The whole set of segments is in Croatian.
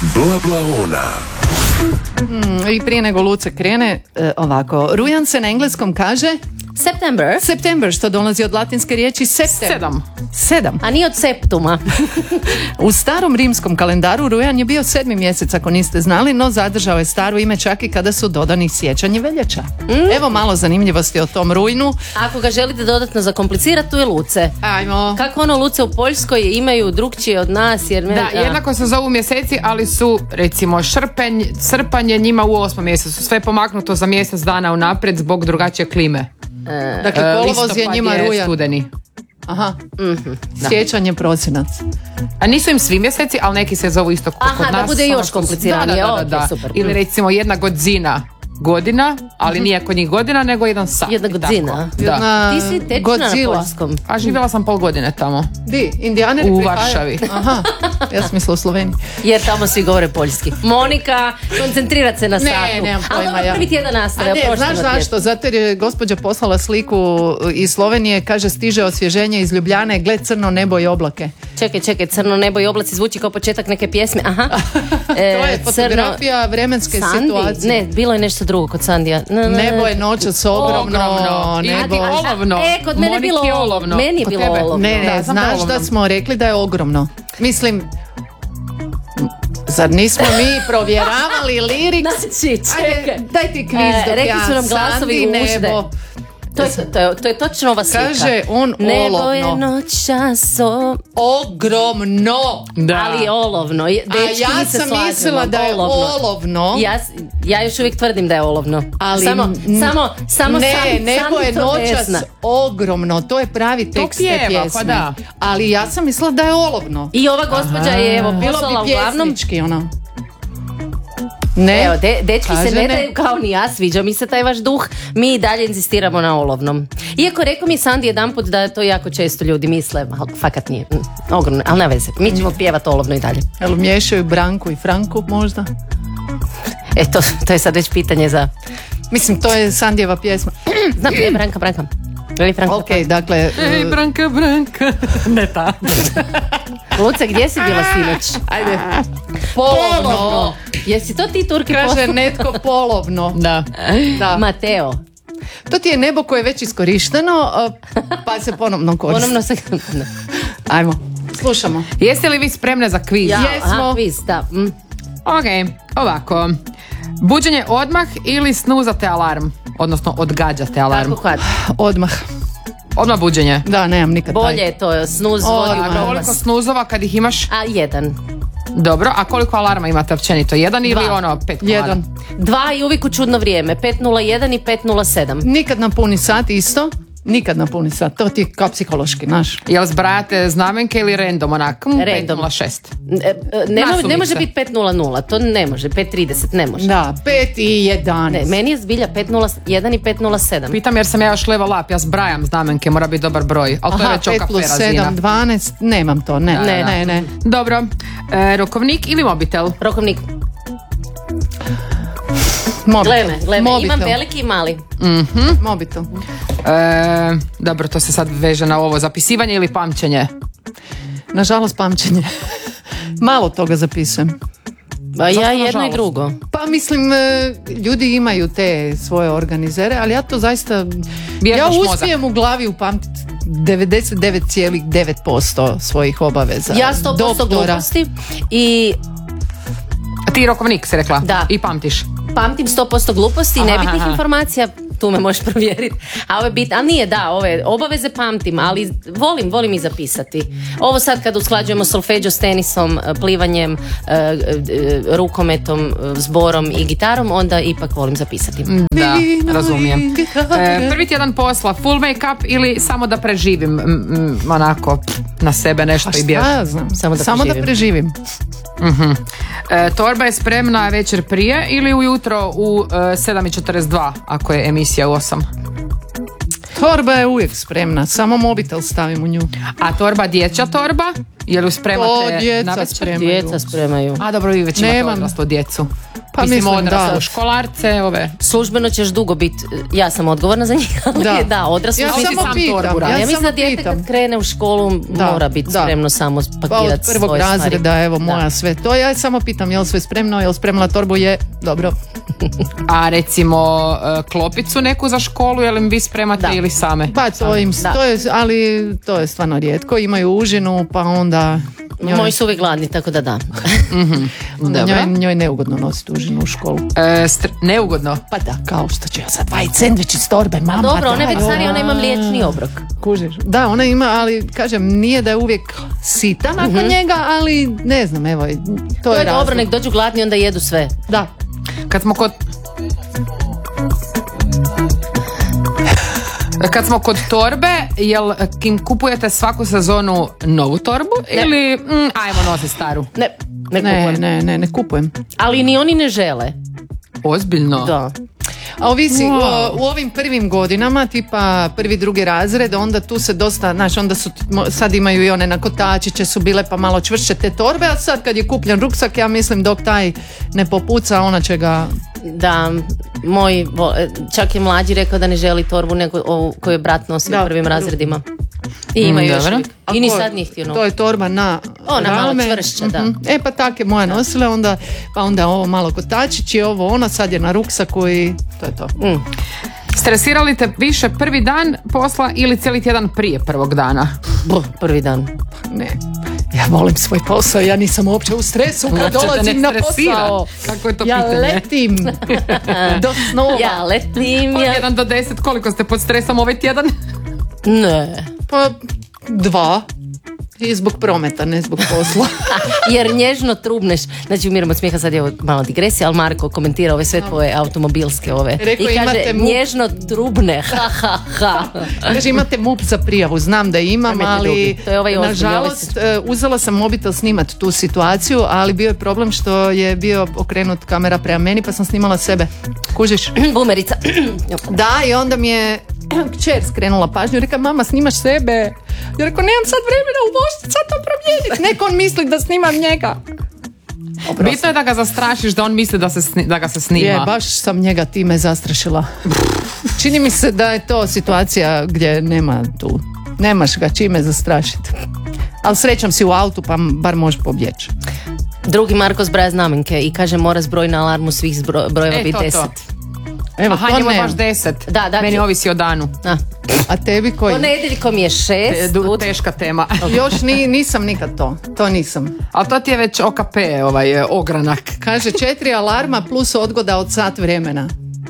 Bla bla ona. I prije nego Luce krene, ovako, rujan se na engleskom kaže September, što dolazi od latinske riječi sedam. A nije od septuma. U starom rimskom kalendaru rujan je bio 7. mjesec, ako niste znali, no zadržao je staro ime čak i kada su dodani siječanj i veljača. Evo malo zanimljivosti o tom rujnu. Ako ga želite dodatno zakomplicirati, tu je Luce. Ajmo. Kako ono Luce u Poljskoj imaju drugčije od nas? Jer jednako se zovu mjeseci, ali su recimo srpanj je njima u 8. mjesecu. Sve je pomaknuto za mjesec dana unaprijed zbog drugačije klime. Dakle, kolovoz je njima rujan. Studeni. Aha. Siječanj je prosinac. A nisu im svi mjeseci, ali neki se zovu isto kod nas. Da bude još kompliciranije. Da. Super. Ili recimo jedna godina, ali nije kod njih godina, nego jedan sat. Jedna godzina. Jedna Ti si tečna na poljskom. A živjela sam pol godine tamo. Di? Indijaneri u pripajaju? Varšavi. Aha, ja sam mislila u Sloveniji. Jer tamo svi govore poljski. Monika, koncentrirat se na satu. Nemam pojma. Ali prvi tjedan nastave. Znaš zašto? Zato jer je gospođa poslala sliku iz Slovenije, kaže stiže osvježenje iz Ljubljane, gle crno nebo i oblake. Čekaj, crno nebo i oblaci zvuči kao početak neke pjesme. Aha. To je fotografija vremenske situacije. Ne, bilo je nešto drugo kod Sandija. Nebo je noćas ogromno. Nebo. Olovno. Kod mene je bilo olovno. Meni je bilo olovno. Ne, znaš da smo rekli da je ogromno. Mislim, zar nismo mi provjeravali liriks? Znači, čekaj. Daj ti kviz dok rekli su nam ja glasovi Sandi u ušte. nebo. To je točno ova slika. Kaže on nebo olovno. je noćas ogromno. Da. ali olovno. A ja sam mislila da je olovno. Ja još uvijek tvrdim da je olovno. Ali samo ne, nebo je noćas desna. ogromno. To je pravi tekst te pjesme. Pa da. Ali ja sam mislila da je olovno. I ova gospođa je evo Bilo poslala bi uglavnom. pjesnički ono. Ne, Evo, dečki kaže se ne ne. daju kao ni ja, sviđa mi se taj vaš duh, mi i dalje insistiramo na olovnom. Iako rekao mi Sandi jedanput da to jako često ljudi misle, ali fakat nije, ogromno, ali ne veze, mi ćemo pjevati olovno i dalje. Jel miješaju Branku i Franku možda? To je sad već pitanje za... Mislim, to je Sandijeva pjesma. Znam, je Branka. Veli Franka. Ok, dakle... Ej, Branka. Ne ta. Luce, gdje si bila sinoć? Ajde. Polovno. Jesi to ti Turki Kaže netko polovno. Da. Mateo. To ti je nebo koje je već iskorišteno, pa se ponovno koristi. Ponovno se... Ajmo, slušamo. Jeste li vi spremne za kviz? Aha, kviz, da. Ok, ovako. Buđenje odmah ili snuzate alarm? Odnosno odgađate alarm. Tako kad? Odmah. Odmah buđenje. Da, nemam nikad Bolje je to, snuz vodi u A promas. koliko snuzova kad ih imaš? Jedan. Dobro, a koliko alarma imate općenito? Jedan ili Dva. ono 5 komada? Jedan. 2 i uvijek u čudno vrijeme, 5:01 i 5:07. Nikad na puni sat isto. Nikad na puni sat. To ti je kao psihološki, znaš. Jel zbrajate znamenke ili random onak? Random. 5:06. Ne može biti 5:00, to ne može, 5:30 ne može. Da, 5 i 11. Ne, meni je zbilja 5:01 i 5:07. Pitam jer sam ja još level up, ja zbrajam znamenke, mora biti dobar broj. Ali to je već 5 plus 7, 12, nemam to, ne. Dobro, rokovnik ili mobitel? Rokovnik. Mobitel. Gleme, Mobitel. imam veliki i mali. Mobitel. Dobro, to se sad veže na ovo zapisivanje ili pamćenje? Nažalost, pamćenje. Malo toga zapisujem. Ja jedno nažalost? i drugo. Pa mislim, ljudi imaju te svoje organizere, ali ja to zaista... Vježbaš ja mozak. uspijem u glavi upamtiti 99,9% svojih obaveza. Ja 100% gluposti i A ti rokovnik si rekla? Da. I pamtiš? pamtim 100% gluposti i nebitnih informacija, tu me možeš provjeriti. A ove nije, da, ove obaveze pamtim, ali volim i zapisati. Ovo sad kad usklađujemo solfeđo s tenisom, plivanjem, rukometom, zborom i gitarom, onda ipak volim zapisati. Da, razumijem. Prvi tjedan posla, full make-up ili samo da preživim onako na sebe nešto i bježim? Ja znam, Samo da preživim. Uh-huh. Torba je spremna večer prije ili ujutro u 7:42 ako je emisija u 8? Torba je uvijek spremna, samo mobitel stavim u nju. A torba, dječja torba? Je li spremate To djeca na večer? spremaju. Djeca spremaju. A dobro, vi već imate odraslu djecu. Pa Mislim, mislim, odrasle da. školarce, ove. Službeno ćeš dugo biti, ja sam odgovorna za njih, ali Da. odrasli Ja su- samo sam pitam, torbu Ja radim. mislim da samo dijete pitam. kad krene u školu mora biti spremno samo Pa od pakirati prvog svoje stvari. razreda, evo, moja sve to. Ja samo pitam, je li sve spremno, je li spremila torbu, je, dobro. A recimo klopicu neku za školu, jel im vi spremate Da. ili same? Pa to im, Da. to je, ali to je stvarno rijetko. Imaju užinu, pa onda Moji su uvijek gladni, tako da da. onda Dobro. njoj neugodno nositi užinu u školu. Neugodno. Pa da, kao što ću ja sad vajit sendvič iz torbe, mama. Dobro, ona je daj, već starija, ona ima mliječni obrok. Kužiš. Da, ona ima, ali kažem, nije da je uvijek sita nakon njega, ali ne znam, evo, to To je je dobro, razlog. nek dođu gladni, onda jedu sve. Da. Kad smo kod torbe, jel kim kupujete svaku sezonu novu torbu ili ajmo nositi staru? Ne kupujem. Ne kupujem. Ali ni oni ne žele. Ozbiljno? Da. A ovisi, Wow. u ovim prvim godinama, tipa prvi, drugi razred, onda tu se dosta, znaš, onda su, sad imaju i one na kotačiće su bile pa malo čvršće te torbe, a sad kad je kupljen ruksak, ja mislim dok taj ne popuca, ona će ga... Da, moj, čak je mlađi rekao da ne želi torbu nego ovu koju je brat nosio Da. u prvim razredima. I imaju još dobro. uvijek. I ni sad nije htio To nositi. je torba na Ona malo rame. čvršća, da. E pa tak je moja nosila, onda, pa onda ovo malo kotačić i ovo ono, sad je na ruksaku i to je to. Stresirali te više prvi dan posla ili cijeli tjedan prije prvog dana? Prvi dan. Ne, ja volim svoj posao, ja nisam uopće u stresu kad Uopće te dolazim ne na stresira. posao. Kako je to Ja pitanje? letim do snova. Ja letim, Od ja... 1 do 10, koliko ste pod stresom ovaj tjedan? Ne. Pa 2. I zbog prometa, ne zbog posla. Jer nježno trubneš. Znači umiram od smijeha, sad je ovo malo digresija, ali Marko komentira ove sve tvoje automobilske ove. Rekao, I kaže, imate MUP. nježno trubne. Ha, ha, ha. Kaže, imate MUP za prijavu, znam da imam, Nemojte ali drugi. To je ovaj ozbiljni, nažalost uzela sam mobitel snimat tu situaciju, ali bio je problem što je bio okrenut kamera prema meni, pa sam snimala sebe. Kužiš? Bumerica. Da, i onda mi je kćer skrenula pažnju i rekla, mama, snimaš sebe. Ja rekao, nemam sad vremena, možeš sad to promijeniti. Neko on misli da snimam njega. Bitno je da ga zastrašiš, da on misli da ga se snima. Je, baš sam njega time zastrašila. Čini mi se da je to situacija gdje nema tu, nemaš ga čime zastrašiti. Ali srećom si u autu pa bar možeš pobjeći. Drugi Marko zbraja znamenke i kaže mora zbroj na alarmu svih brojeva biti 10. Evo, Aha, to njemu je ne. baš 10. Da, Meni ovisi o danu. A tebi koji? Ponedjeljkom je 6. Teška tema. Još nisam nikad to nisam. Ali to ti je već OKP, ogranak. Kaže 4 alarma plus odgoda od sat vremena.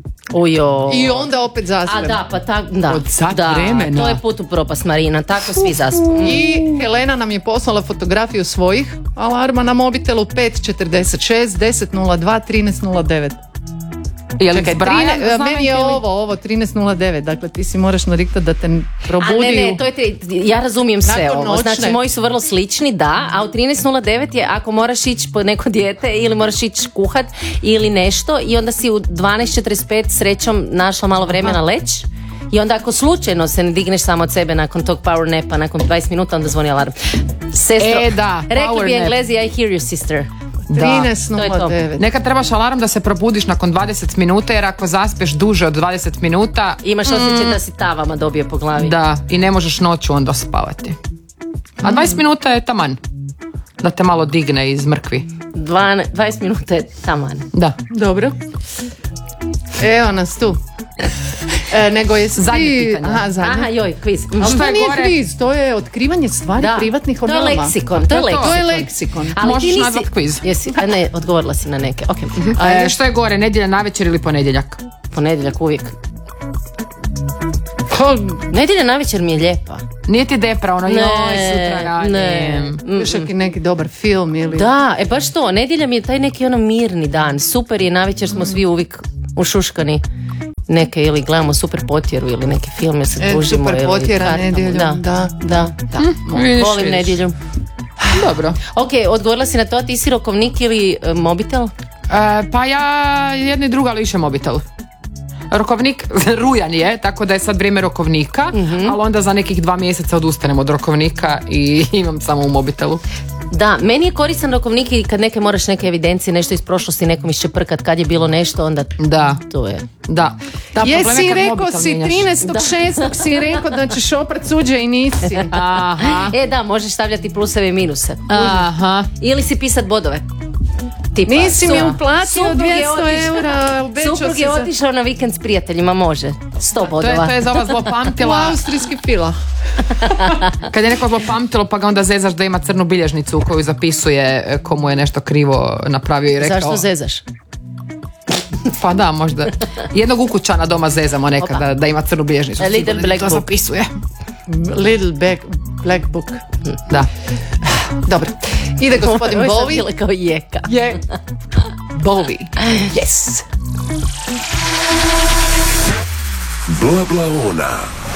Ujo. I onda opet A zaspem. da, pa tak, da. Od sat da, vremena. To je put u propast, Marina, tako svi zaspu. I Helena nam je poslala fotografiju svojih alarma na mobitelu 5.46, 10.02, 13.09. Je li Čekaj, zbrajan meni je znamenke ovo 13.09, dakle ti si moraš nariktati da te A probudi. ne, to je ja razumijem sve Nakon ovo. noćne. Znači, moji su vrlo slični, da, a u 13.09 je ako moraš ići po neko dijete ili moraš ići kuhat ili nešto i onda si u 12.45 srećom našla malo vremena leć. I onda ako slučajno se ne digneš samo od sebe nakon tog power napa, nakon 20 minuta, onda zvoni alarm. Sestro, da, rekli power bi nap. Englezi, I hear you sister. Da. 13.09. Nekad trebaš alarm da se probudiš nakon 20 minuta, jer ako zaspeš duže od 20 minuta, Imaš osjećaj da si tavama dobio po glavi. da, i ne možeš noću onda spavati. A 20 minuta je taman. Da te malo digne iz mrkvi. 20 minuta je taman. Da. Dobro. Evo nas tu. Nego jesi Zadnje ti... pitanje. Aha, zadnje. Aha, joj, kviz. Ali Što to je nije gore? kviz, to je otkrivanje stvari privatnih o to je nama. leksikon, to je leksikon. To je leksikon. Ali Možeš ti nisi... nazvat kviz. Jesi, a ne, odgovorila si na neke. Okay. Što je gore, nedjelja navečer ili ponedjeljak? Ponedjeljak uvijek. Ko, Nedjelja navečer mi je lijepa. Nije ti depra, ono, joj, sutra radim. još i neki dobar film ili... Da, baš to. Nedjelja mi je taj neki ono mirni dan. Super je, navečer smo svi uvijek ušuškani. Neke ili gledamo Super potjeru ili neki film se družimo. Super ili potjera kartamo. nedjeljom, da. Volim nedjelju. Dobro. Ok, odgovorila si na to, ti si rokovnik ili mobitel? Pa ja jedna i druga, ali više mobitel. Rokovnik, rujan je, tako da je sad vrijeme rokovnika, ali onda za nekih 2 mjeseca odustanem od rokovnika i imam samo u mobitelu. Da, meni je koristan rokovnik i kad neke moraš neke evidencije, nešto iz prošlosti nekom iščeprkat kad je bilo nešto, onda to je. Da. Jesi rekao si 13.6. si rekao da ćeš oprat suđe i nisi. Aha. Da, možeš stavljati pluseve i minuse. Aha. Ili si pisat bodove. Tipa, nisi mi uplatio 200 eura. Suprug je otišao na vikend s prijateljima, može. 100 bodova. To je za vas zlopamtila. Austrijski fila. Kad je neko zlopamtilo pa ga onda zezaš da ima crnu bilježnicu u koju zapisuje komu je nešto krivo napravio i rekao. Zašto zezaš? Pa da, možda. Jednog ukućana doma zezamo nekada da ima crnu bilježnicu. Little black book. Zapisuje. Little black book. Da. Dobro. Ide gospodin Bowie. Bowie. Ovo je kao jeka. Je Bowie. Yes. Bla bla ona.